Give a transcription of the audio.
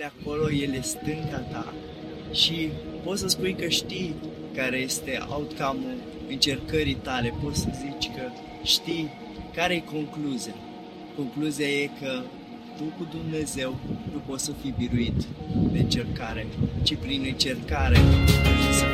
acolo, El e stânga ta și poți să spui că știi care este outcome-ul încercării tale, poți să zici că știi care e concluzia. Concluzia e că tu cu Dumnezeu nu poți să fii biruit de încercare, ci prin încercare